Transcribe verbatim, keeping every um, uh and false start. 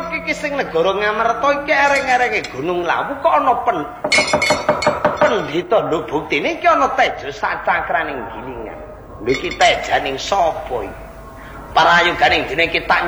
iki sing negara Ngamarta iki ereng-erenge Gunung Lawu kok ana pen pendhita lho buktine iki ana tejo sacakraning gilingan. Lho iki tejaning sapa iki? Parayoganing dene iki tak